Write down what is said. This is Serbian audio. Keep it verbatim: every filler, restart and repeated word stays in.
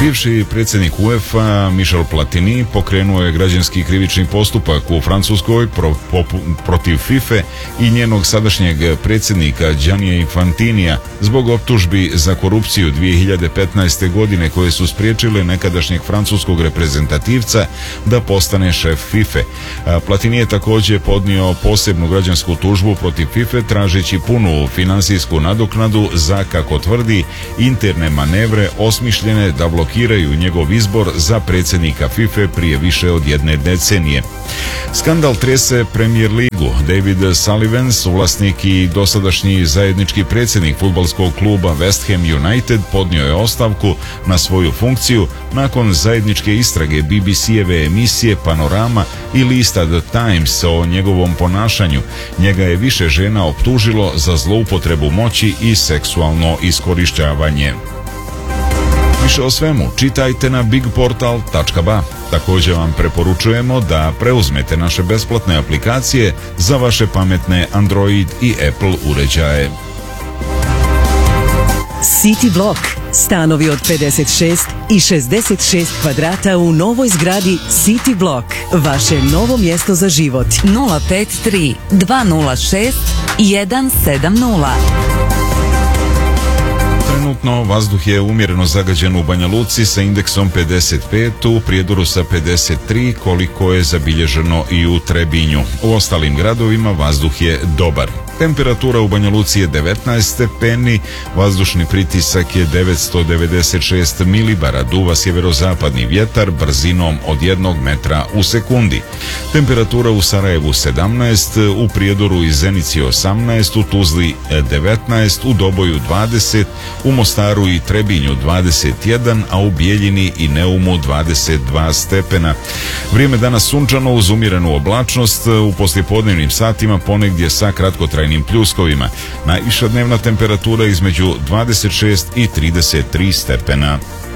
Bivši predsjednik UEFA Michel Platini pokrenuo je građanski krivični postupak u Francuskoj pro, po, protiv FIFA i njenog sadašnjeg predsjednika Giannija Infantinija zbog optužbi za korupciju dvije hiljade petnaeste. godine koje su spriječile nekadašnjeg francuskog reprezentativca da postane šef FIFA. Platini je također podnio posebnu građansku tužbu protiv FIFA tražeći punu finansijsku nadoknadu za, kako tvrdi, interne manevre osmišljene da blokiraju njegov izbor za predsjednika FIFA prije više od jedne decenije. Skandal trese Premier ligu. David Sullivan, suvlasnik i dosadašnji zajednički predsjednik fudbalskog kluba West Ham United, podnio je ostavku na svoju funkciju nakon zajedničke istrage B B C-eve emisije Panorama i lista The Times o njegovom ponašanju. Njega je više žena optužilo za zloupotrebu moći i seksualno iskorištavanje. Više o svemu čitajte na big portal tačka ba. Također vam preporučujemo da preuzmete naše besplatne aplikacije za vaše pametne Android i Apple uređaje. City Block. Stanovi od pedeset šest i šezdeset šest kvadrata u novoj zgradi City Block. Vaše novo mjesto za život. nula pet tri dva nula šest jedan sedam nula. Trenutno vazduh je umjereno zagađen u Banja Luci sa indeksom pedeset pet, u Prijedoru sa pedeset tri, koliko je zabilježeno i u Trebinju. U ostalim gradovima vazduh je dobar. Temperatura u Banja Luci je devetnaest stepeni, vazdušni pritisak je devetsto devedeset šest milibara, duva sjeverozapadni vjetar brzinom od jednog metra u sekundi. Temperatura u Sarajevu sedamnaest, u Prijedoru i Zenici osamnaest, u Tuzli devetnaest, u Doboju dvadeset, u Mostaru i Trebinju dvadeset jedan, a u Bijeljini i Neumu dvadeset dva stepena. Vrijeme danas sunčano uz umjerenu oblačnost, u poslijepodnevnim satima ponegdje sa kratkotrajnim pljuskovima. Najviša dnevna temperatura između dvadeset šest i trideset tri stepena.